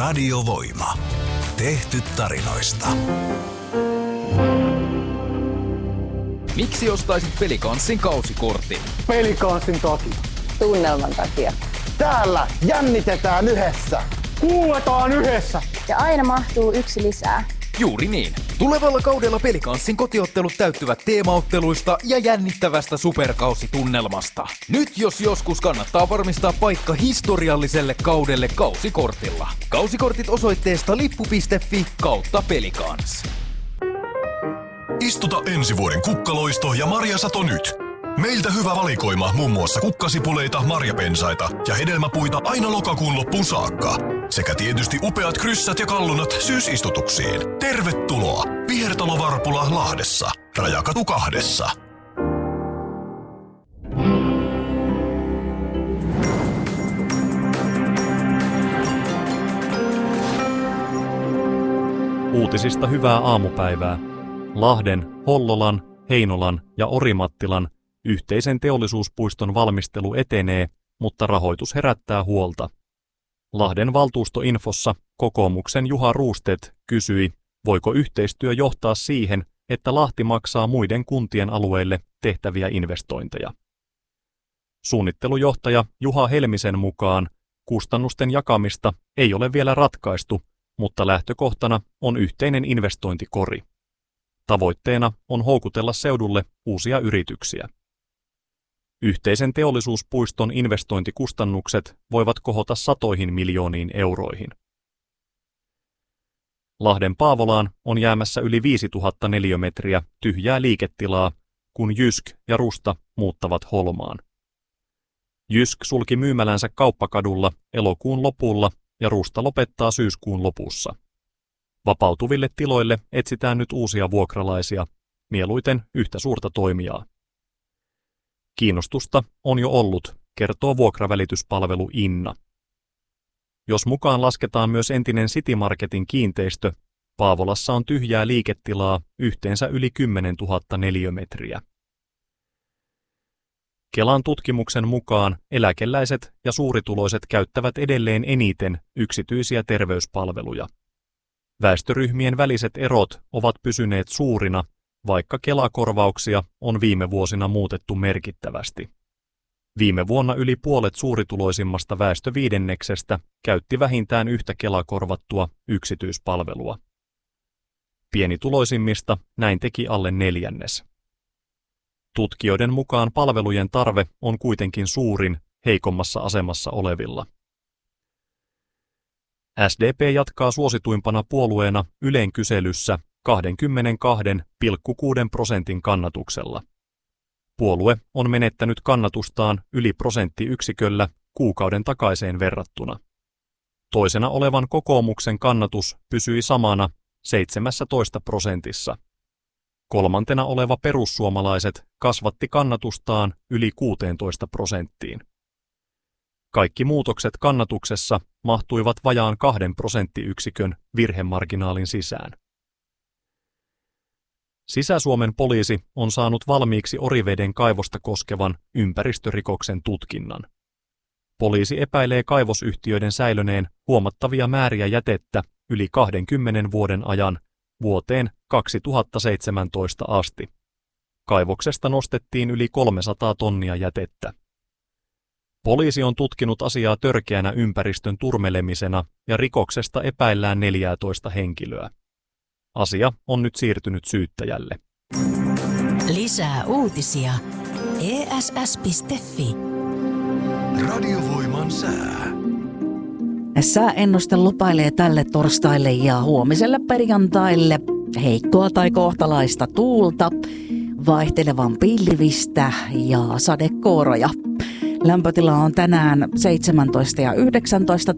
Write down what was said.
Radiovoima. Tehty tarinoista. Miksi ostaisit Pelikanssin kausikortin? Pelikanssin takia. Tunnelman takia. Täällä jännitetään yhdessä. Kuuletaan yhdessä. Ja aina mahtuu yksi lisää. Juuri niin. Tulevalla kaudella Pelikanssin kotiottelut täyttyvät teemaotteluista ja jännittävästä superkausitunnelmasta. Nyt jos joskus kannattaa varmistaa paikka historialliselle kaudelle kausikortilla. Kausikortit osoitteesta lippu.fi/Pelikans. Istuta ensi vuoden kukkaloisto ja marjasato nyt. Meiltä hyvä valikoima muun muassa kukkasipuleita, marjapensaita ja hedelmäpuita aina lokakuun loppuun saakka. Sekä tietysti upeat kryssät ja kallunat syysistutuksiin. Tervetuloa! Vihertalo Varpula Lahdessa. Rajakatu 2. Uutisista hyvää aamupäivää. Lahden, Hollolan, Heinolan ja Orimattilan yhteisen teollisuuspuiston valmistelu etenee, mutta rahoitus herättää huolta. Lahden valtuustoinfossa kokoomuksen Juha Roosted kysyi, voiko yhteistyö johtaa siihen, että Lahti maksaa muiden kuntien alueille tehtäviä investointeja. Suunnittelujohtaja Juha Helmisen mukaan kustannusten jakamista ei ole vielä ratkaistu, mutta lähtökohtana on yhteinen investointikori. Tavoitteena on houkutella seudulle uusia yrityksiä. Yhteisen teollisuuspuiston investointikustannukset voivat kohota satoihin miljooniin euroihin. Lahden Paavolaan on jäämässä yli 5000 neliömetriä tyhjää liiketilaa, kun Jysk ja Rusta muuttavat Holmaan. Jysk sulki myymälänsä Kauppakadulla elokuun lopulla ja Rusta lopettaa syyskuun lopussa. Vapautuville tiloille etsitään nyt uusia vuokralaisia, mieluiten yhtä suurta toimijaa. Kiinnostusta on jo ollut, kertoo vuokravälityspalvelu Inna. Jos mukaan lasketaan myös entinen City Marketin kiinteistö, Paavolassa on tyhjää liiketilaa yhteensä yli 10 000 neliömetriä. Kelan tutkimuksen mukaan eläkeläiset ja suurituloiset käyttävät edelleen eniten yksityisiä terveyspalveluja. Väestöryhmien väliset erot ovat pysyneet suurina, vaikka Kela-korvauksia on viime vuosina muutettu merkittävästi. Viime vuonna yli puolet suurituloisimmasta väestöviidenneksestä käytti vähintään yhtä Kela-korvattua yksityispalvelua. Pienituloisimmista näin teki alle neljännes. Tutkijoiden mukaan palvelujen tarve on kuitenkin suurin heikommassa asemassa olevilla. SDP jatkaa suosituimpana puolueena Ylen kyselyssä 22,6% kannatuksella. Puolue on menettänyt kannatustaan yli prosenttiyksiköllä kuukauden takaiseen verrattuna. Toisena olevan kokoomuksen kannatus pysyi samana 17%. Kolmantena oleva perussuomalaiset kasvatti kannatustaan yli 16%. Kaikki muutokset kannatuksessa mahtuivat vajaan 2 prosenttiyksikön virhemarginaalin sisään. Sisä-Suomen poliisi on saanut valmiiksi Oriveden kaivosta koskevan ympäristörikoksen tutkinnan. Poliisi epäilee kaivosyhtiöiden säilöneen huomattavia määriä jätettä yli 20 vuoden ajan vuoteen 2017 asti. Kaivoksesta nostettiin yli 300 tonnia jätettä. Poliisi on tutkinut asiaa törkeänä ympäristön turmelemisena ja rikoksesta epäillään 14 henkilöä. Asia on nyt siirtynyt syyttäjälle. Lisää uutisia. ESS.fi. Radiovoiman sää. Sääennuste lupailee tälle torstaille ja huomiselle perjantaille heikkoa tai kohtalaista tuulta, vaihtelevan pilvistä ja sadekooroja. Lämpötila on tänään 17 ja 19